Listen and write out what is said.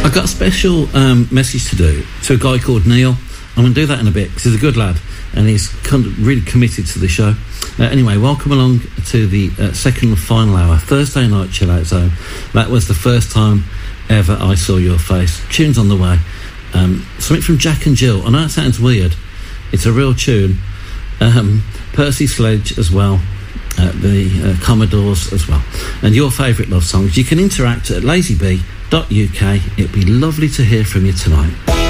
I've got a special message to do to a guy called Neil. I'm going to do that in a bit because he's a good lad and he's really committed to the show. Anyway, welcome along to the second and final hour, Thursday night Chill Out Zone. That was the first time ever I saw your face. Tunes on the way. Something from Jack and Jill. I know it sounds weird. It's a real tune. Percy Sledge as well. The Commodores as well. And your favourite love songs. You can interact at lazybee.uk. It'd be lovely to hear from you tonight.